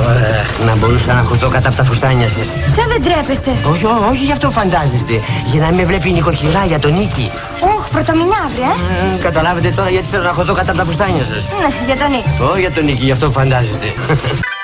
Να μπορούσα να χωθώ κατά από τα φουστάνια σας. Σαν δεν τρέπεστε. Όχι γι' αυτό φαντάζεστε. Για να με βλέπει η νοικοκυρά για τον Νίκη. Όχ, πρωτομηνιάβρη, Καταλάβετε τώρα γιατί θέλω να χωθώ κατά από τα φουστάνια σας. Ναι, για τον Νίκη. Όχι για τον Νίκη, γι' αυτό φαντάζεστε.